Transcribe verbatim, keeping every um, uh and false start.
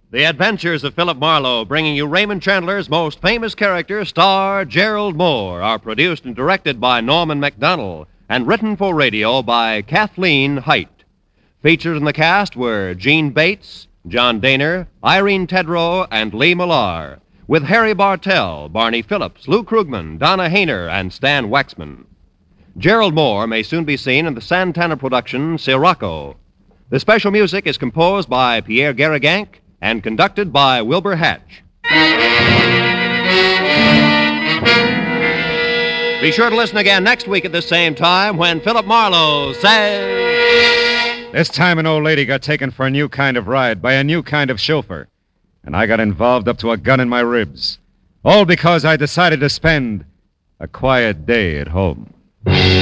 The Adventures of Philip Marlowe, bringing you Raymond Chandler's most famous character, star Gerald Moore, are produced and directed by Norman Macdonnell and written for radio by Kathleen Height. Featured in the cast were Gene Bates, John Daner, Irene Tedrow, and Lee Millar, with Harry Bartell, Barney Phillips, Lou Krugman, Donna Hayner, and Stan Waxman. Gerald Moore may soon be seen in the Santana production, Sirocco. The special music is composed by Pierre Garrigank and conducted by Wilbur Hatch. Be sure to listen again next week at the same time when Philip Marlowe says... This time an old lady got taken for a new kind of ride by a new kind of chauffeur. And I got involved up to a gun in my ribs. All because I decided to spend a quiet day at home.